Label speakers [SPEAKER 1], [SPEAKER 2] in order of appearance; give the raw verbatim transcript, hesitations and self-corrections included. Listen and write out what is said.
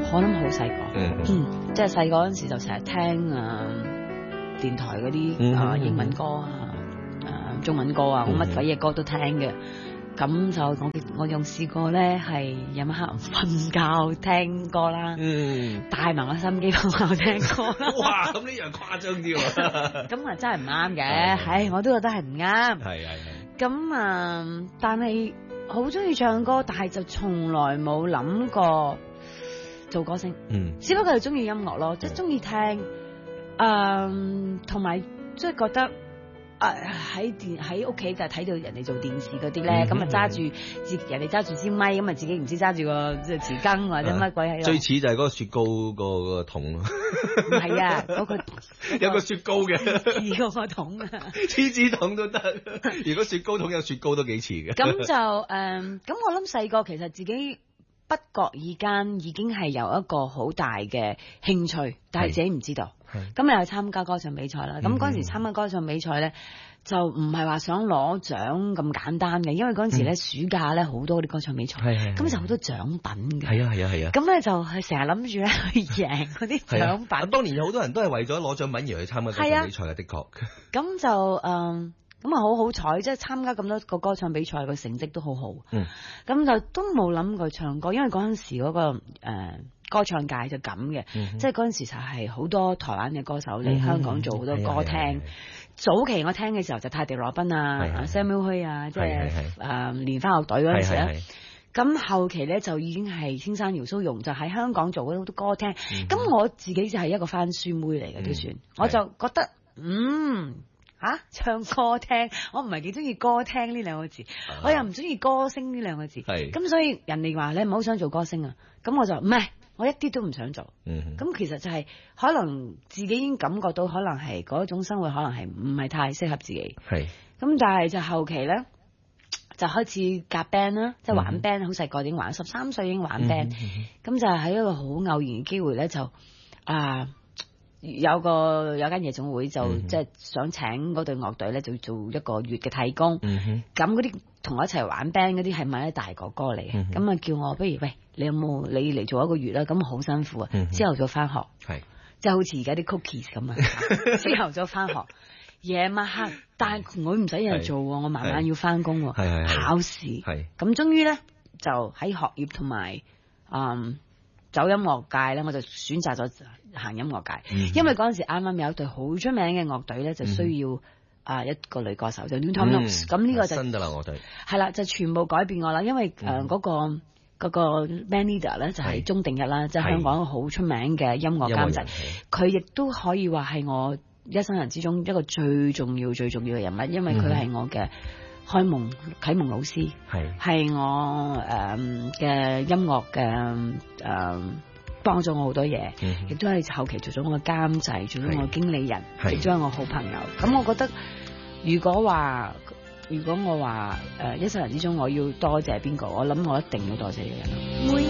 [SPEAKER 1] 我諗好細個，
[SPEAKER 2] 嗯
[SPEAKER 1] 嗯，即係細個嗰陣時就成日聽啊電台嗰啲啊英文歌啊、誒中文歌啊，我乜鬼嘢歌都聽嘅。咁就我我仲試過咧係夜晚黑瞓覺聽歌啦，
[SPEAKER 2] 嗯，
[SPEAKER 1] 帶埋個心機瞓覺聽歌啦。
[SPEAKER 2] 哇！咁呢樣誇張啲喎。
[SPEAKER 1] 咁啊真係唔啱嘅，唉，我都覺得係唔啱。
[SPEAKER 2] 係係係。
[SPEAKER 1] 咁啊，但係好中意唱歌，但係就從來冇諗過做歌星。
[SPEAKER 2] 嗯，
[SPEAKER 1] 只不過係中意音樂咯，即係中意聽，誒，同埋即係覺得。誒喺電喺屋企就睇到人哋做電視嗰啲咧，咁啊揸住自人哋揸住支咪，咁啊自己唔知揸住個即係匙羹或者乜鬼喺度。
[SPEAKER 2] 最似就係嗰個雪糕個個桶。唔
[SPEAKER 1] 係啊，嗰個
[SPEAKER 2] 有個雪糕嘅。
[SPEAKER 1] 似嗰個桶啊。
[SPEAKER 2] 黐紙桶都得。如果雪糕桶有雪糕都幾似嘅。
[SPEAKER 1] 咁就誒，咁、呃、我諗細個其實自己不覺意間已經係有一個好大嘅興趣，但係自己唔知道。咁又去參加歌唱比賽啦。咁嗰陣時參加歌唱比賽咧，就唔係話想攞獎咁簡單嘅，因為嗰陣時咧、嗯、暑假咧好多啲歌唱比賽，咁就好多獎品嘅。係啊係啊係啊。咁咧就係成日諗住咧去贏嗰啲獎品。啊、
[SPEAKER 2] 當年有好多人都係為咗攞獎品而去參加歌唱比賽嘅，的確。
[SPEAKER 1] 咁就誒，咁啊好好彩，即係參加咁多個歌唱比賽個成績都好好。嗯。咁就都冇諗過唱歌，因為嗰陣時嗰、嗰個誒。呃歌唱界就咁嘅，嗯、即係嗰陣時就係好多台灣嘅歌手嚟、嗯、香港做好多歌聽。嗯、早期我聽嘅時候就泰迪羅賓啊、Samuel Hui 啊，即係誒蓮花樂隊嗰陣時咧。咁後期咧就已經係青山姚蘇蓉就喺香港做好多歌聽。咁、嗯、我自己就係一個番書妹嚟嘅都算，嗯、我就覺得嗯。吓、啊、唱歌聽，我唔係幾中意歌聽呢兩個字，啊、我又唔中意歌星呢兩個字。係咁，所以人哋話你唔好想做歌星啊，咁我就唔係，我一啲都唔想做。嗯，咁其實就係、是、可能自己已經感覺到，可能係嗰種生活，可能係唔係太適合自己。係咁，但係就後期咧，就開始夾 band 啦，即係玩 band，好細個已經玩，十三歲已經玩 band。咁、嗯、就喺一個好偶然嘅機會咧，就啊。有個有間夜總會就即係、嗯、想請嗰隊樂隊咧，就做一個月嘅替工。咁嗰啲同我一齊玩 band 嗰啲係咪啲大哥哥嚟嘅？咁啊、嗯、叫我不如喂，你有冇你嚟做一個月啦？咁好辛苦啊！朝頭早翻學，係即係好似而家啲 cookies 咁啊！朝頭早翻學，夜晚黑，但係我唔使日做喎，我晚晚要翻工喎，考試。係咁，終於咧就喺學業同埋嗯。走音樂界咧，我就選擇咗行音樂界，嗯、因為嗰陣時啱啱有一隊好出名嘅樂隊咧，就需要啊一個女歌手，就 New Tom Notes。咁呢個就新嘅啦，樂隊係啦，就全部改變我啦。因為誒嗰、嗯呃嗰個嗰、嗰個 band leader 咧就係鐘定一啦，即係香港好出名嘅音樂監製，佢亦都可以話係我一生人之中一個最重要最重要嘅人物，因為佢係我嘅開蒙啟蒙老師，係係我誒嘅、呃、音樂嘅誒幫咗我好多嘢，亦都係後期做咗我嘅監製，做咗我嘅經理人，亦都係我好朋友。咁我覺得如果話如果我話誒、呃、一生人之中我要多謝邊個，我諗我一定要多謝呢個人。